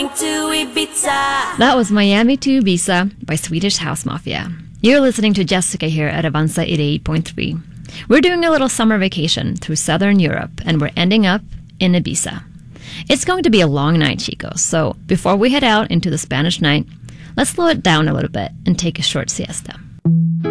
That was Miami to Ibiza by Swedish House Mafia. You're listening to Jessica here at Avanza 88.3. We're doing a little summer vacation through Southern Europe, and we're ending up in Ibiza. It's going to be a long night, chicos, so before we head out into the Spanish night, let's slow it down a little bit and take a short siesta.